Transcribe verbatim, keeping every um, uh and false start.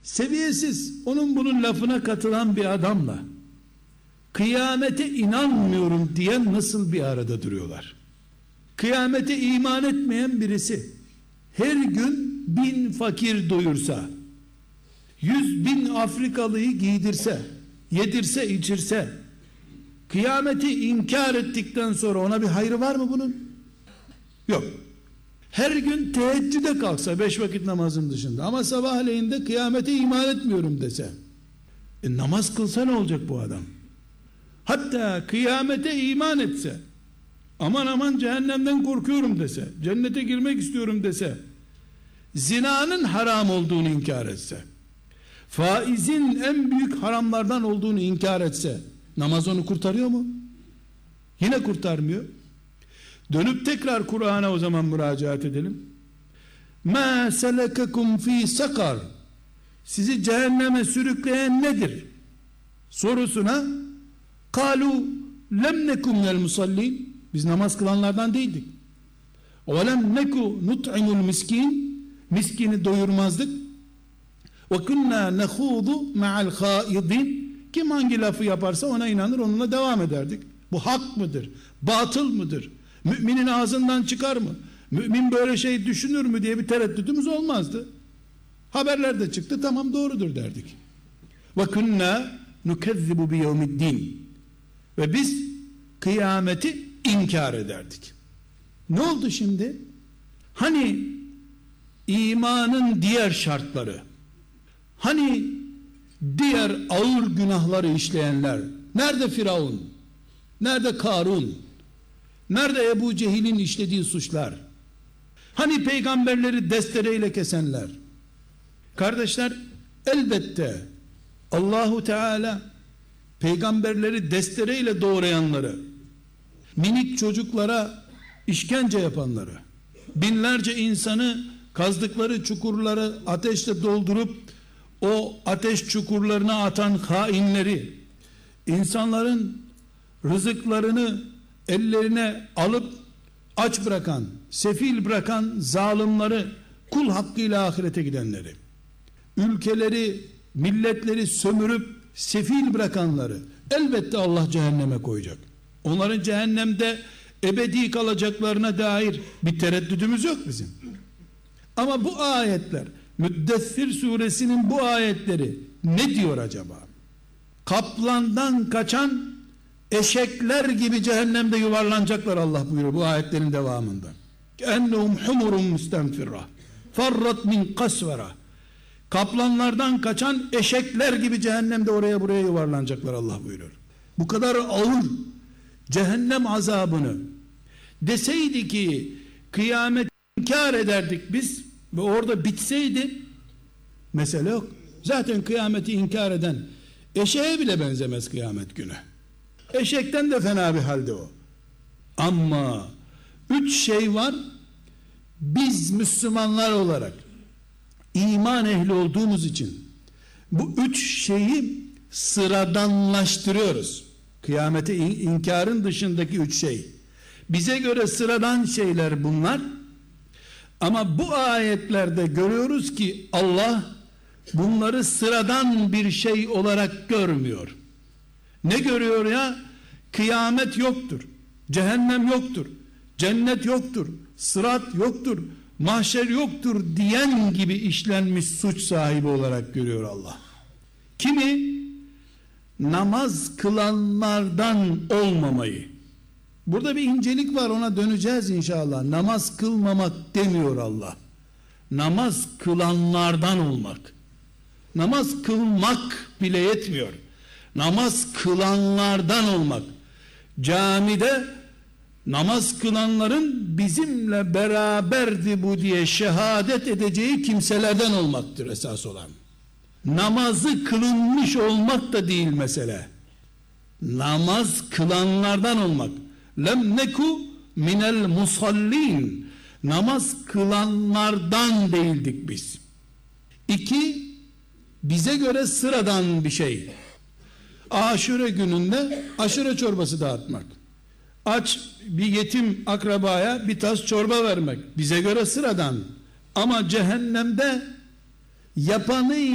seviyesiz, onun bunun lafına katılan bir adamla kıyamete inanmıyorum diyen nasıl bir arada duruyorlar? Kıyamete iman etmeyen birisi her gün bin fakir doyursa, yüz bin Afrikalıyı giydirse, yedirse, içirse, kıyameti inkar ettikten sonra ona bir hayrı var mı bunun? Yok. Her gün teheccüde kalksa, beş vakit namazın dışında, ama sabahleyin de kıyamete iman etmiyorum dese, e namaz kılsa ne olacak bu adam? Hatta kıyamete iman etse, aman aman cehennemden korkuyorum dese, cennete girmek istiyorum dese, zinanın haram olduğunu inkar etse, faizin en büyük haramlardan olduğunu inkar etse, namaz onu kurtarıyor mu? Yine kurtarmıyor. Dönüp tekrar Kur'an'a o zaman müracaat edelim. مَا سَلَكَكُمْ ف۪ي sakar, sizi cehenneme sürükleyen nedir sorusuna, قَالُوا لَمْ نَكُمْ مِنَ الْمُصَلِّينَ, biz namaz kılanlardan değildik. وَلَمْ نَكُ نُطْعِمُ الْمِسْكِينَ, miskini doyurmazdık. وَكُنَّا نَخُوضُ مَعَ الْخَائِضِينَ, kim hangi lafı yaparsa ona inanır, onunla devam ederdik. Bu hak mıdır? Batıl mıdır? Müminin ağzından çıkar mı? Mümin böyle şey düşünür mü diye bir tereddütümüz olmazdı. Haberler de çıktı, tamam doğrudur derdik. وَكُنَّا نُكَذِّبُ بِيَوْمِ الدِّينِ, ve biz kıyameti inkar ederdik. Ne oldu şimdi? Hani imanın diğer şartları, hani diğer ağır günahları işleyenler, nerede Firavun, nerede Karun, nerede Ebu Cehil'in işlediği suçlar, hani peygamberleri destereyle kesenler? Kardeşler, elbette Allahu Teala peygamberleri destereyle doğrayanları, minik çocuklara işkence yapanları, binlerce insanı kazdıkları çukurları ateşle doldurup o ateş çukurlarına atan hainleri, insanların rızıklarını ellerine alıp aç bırakan, sefil bırakan zalimleri, kul hakkıyla ahirete gidenleri, ülkeleri, milletleri sömürüp sefil bırakanları elbette Allah cehenneme koyacak. Onların cehennemde ebedi kalacaklarına dair bir tereddüdümüz yok bizim. Ama bu ayetler, Müddessir suresinin bu ayetleri ne diyor acaba? Kaplandan kaçan eşekler gibi cehennemde yuvarlanacaklar Allah buyuruyor bu ayetlerin devamında. Ennehum humurun mustenfirra farrat min kasvera, kaplanlardan kaçan eşekler gibi cehennemde oraya buraya yuvarlanacaklar Allah buyuruyor. Bu kadar ağır cehennem azabını deseydi ki kıyamet inkar ederdik biz ve orada bitseydi, mesele yok. Zaten kıyameti inkar eden eşeğe bile benzemez kıyamet günü. Eşekten de fena bir halde o. Ama üç şey var, biz Müslümanlar olarak iman ehli olduğumuz için bu üç şeyi sıradanlaştırıyoruz. Kıyamete inkarın dışındaki üç şey bize göre sıradan şeyler bunlar, ama bu ayetlerde görüyoruz ki Allah bunları sıradan bir şey olarak görmüyor. Ne görüyor ya? Kıyamet yoktur, cehennem yoktur, cennet yoktur, sırat yoktur, mahşer yoktur diyen gibi işlenmiş suç sahibi olarak görüyor Allah. Kimi? Namaz kılanlardan olmamayı. Burada bir incelik var, ona döneceğiz inşallah. Namaz kılmamak demiyor Allah. Namaz kılanlardan olmak. Namaz kılmak bile yetmiyor. Namaz kılanlardan olmak. Camide namaz kılanların bizimle beraberdi bu diye şehadet edeceği kimselerden olmaktır esas olan. Namazı kılınmış olmak da değil mesele. Namaz kılanlardan olmak. Lem neku minel musallin, namaz kılanlardan değildik biz. İki, bize göre sıradan bir şey. Aşure gününde aşure çorbası dağıtmak, aç bir yetim akrabaya bir tas çorba vermek bize göre sıradan. Ama cehennemde yapanı